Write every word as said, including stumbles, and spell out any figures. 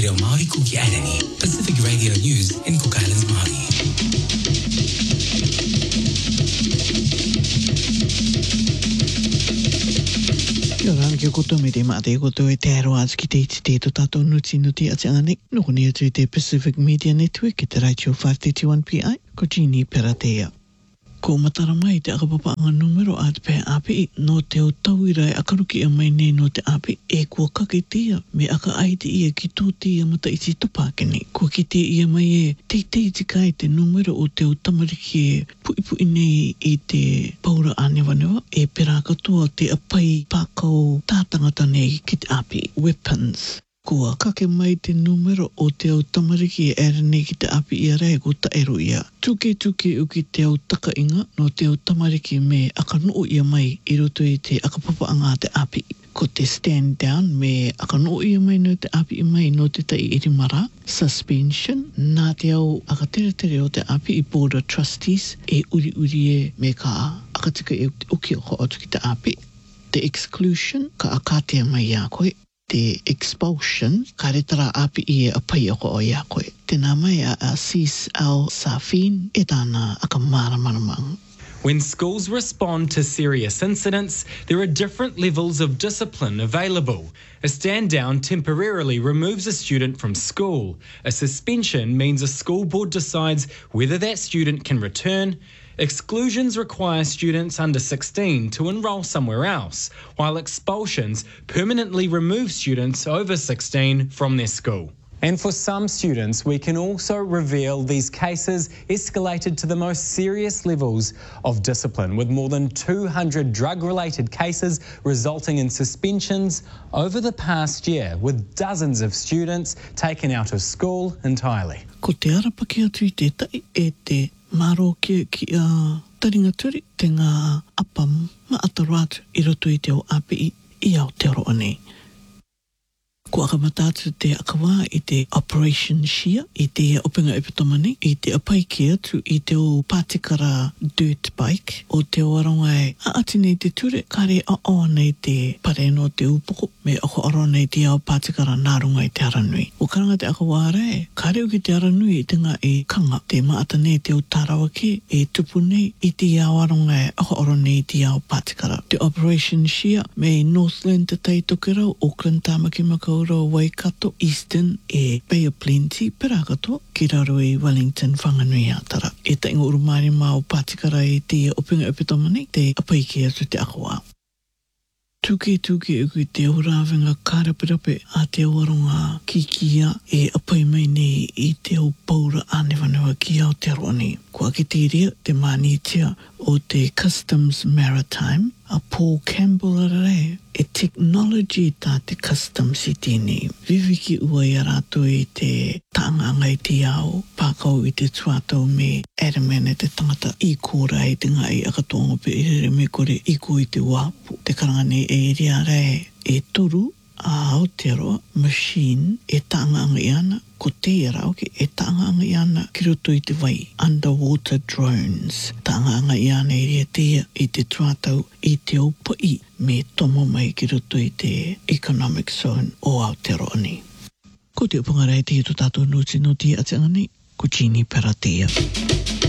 reo Māori Kuki Airani, Pacific Radio News in Cook Islands Māori. Kia ora ki koto me te mate koto e te aroaz ki te iti te to tato nuti nuti ati ane noko ni atu te Pacific Media Network ki te Raichio five thirty-one P I ko Jeannie Peratea. Ko matara mai te akapapa numero a te pēr api no te o tauirai akaruki a mai nei no te api e kua kaketia me aka aite ia ki tō te ia mata iti tupakeni. Kua ki te ia mai e te te tikai te numero o te o tamariki e pui pui nei i te paura anewanewa e pera katoa te apai pākau tātangata nei ki te api weapons. Kua kake mai te numero o te au tamariki e ere nei ki te api ia rei ko ta ero ia. Tuke tuke uki te au takainga no te au tamariki me akanoo ia mai i roto i te akapapa anga te api. Ko te stand down me akanoo ia mai no te api i mai no te tai irimara. Suspension, nā te au akatere tere o te api i board of trustees e uri uri e me ka akatika e uki o ko atu ki te api. The exclusion, ka akatea mai ia koe. Te expulsion, ka retara api i e apai ako o ia koe. Tēnā mai a, a Sis Al Safin e tāna aka maramaramang. When schools respond to serious incidents, there are different levels of discipline available. A stand down temporarily removes a student from school. A suspension means a school board decides whether that student can return. Exclusions require students under sixteen to enrol somewhere else, while expulsions permanently remove students over sixteen from their school. And for some students, we can also reveal these cases escalated to the most serious levels of discipline, with more than two hundred drug-related cases resulting in suspensions over the past year, with dozens of students taken out of school entirely. Ko te arapaki atu i te tai e te maro ki, ki a uh, taringa turi te ngā apam ma ataru atu i roto i te o api i, i au te roa nei. Ko akamatatu te akawā i te Operation Shia, i te openga epitomani, i te apai ki atu i te o pātikara dirt bike, o te o aronga e a ati nei te ture, kare a o nei te pare no te upoko, me ako aro nei te au pātikara nārunga i te aranui. O karanga te akawā re, kare o ki te aranui i te ngā e kanga, te maata nei te o tarawake, e tupu nei i te au aronga e ako aro nei te au pātikara. Te Operation Shia, me Northland te tai tokerau, Auckland Tāmaki Makau Waikato, Eastern e Bay of Plenty, pera katoa, ki raro i Wellington whanganui atara. E ta ingo urumari mao pātikara i te opinga epitomani, te apai ki atu te akawā. Tuke tuke uki te urawenga karapirape a te awaronga kikia e apai mai nei i te o paura anewanewa ki Aotearoa. Kua ki te rea te manitia o te Customs Maritime, a Paul Campbell re, e technology tā te customs i tēnei. Viviki ua i arato i te taanganga i te ao, pākau i te tuatau me Adamene te tangata i kōra i te ngai akatonga pe i me kore i ko i te wapu. Te karangane e rea re e toru a Aotearoa machine e taanganga i ana, ko te rauke e taanganga i ana ki roto i te wai, underwater drones. Taanganga i ana i rea tea i te tuatau i te opai me tomo mai ki roto i te economic zone o Aotearoa ni. Ko te upangarei te i to tātou nuti nuti ati angani, ko Jeannie Peratea.